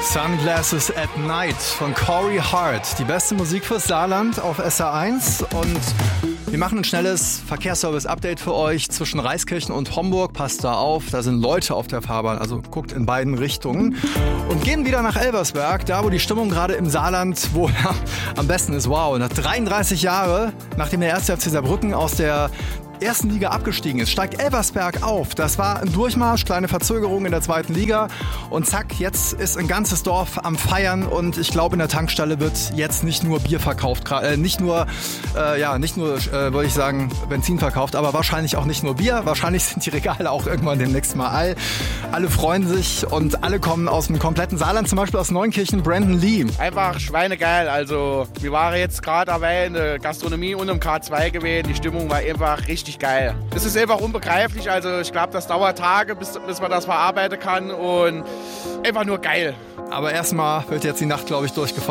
Sunglasses at Night von Corey Hart. Die beste Musik fürs Saarland auf SR1 und wir machen ein schnelles Verkehrsservice-Update für euch zwischen Reiskirchen und Homburg. Passt da auf, da sind Leute auf der Fahrbahn, also guckt in beiden Richtungen. Und gehen wieder nach Elversberg, da wo die Stimmung gerade im Saarland am besten ist. Wow, nach 33 Jahren, nachdem der 1. FC Saarbrücken aus der ersten Liga abgestiegen ist, steigt Elversberg auf. Das war ein Durchmarsch, kleine Verzögerung in der zweiten Liga und zack, jetzt ist ein ganzes Dorf am Feiern und ich glaube, in der Tankstelle wird jetzt nicht nur Bier verkauft, nicht nur würde ich sagen, Benzin verkauft, aber wahrscheinlich auch nicht nur Bier. Wahrscheinlich sind die Regale auch irgendwann demnächst mal all. Alle freuen sich und alle kommen aus dem kompletten Saarland, zum Beispiel aus Neunkirchen, Brandon Lee. Einfach schweinegeil, also wir waren jetzt gerade dabei in der Gastronomie und im K2 gewesen, die Stimmung war einfach richtig geil. Es ist einfach unbegreiflich, also ich glaube, das dauert Tage, bis man das verarbeiten kann und einfach nur geil. Aber erstmal wird jetzt die Nacht, glaube ich, durchgefahren.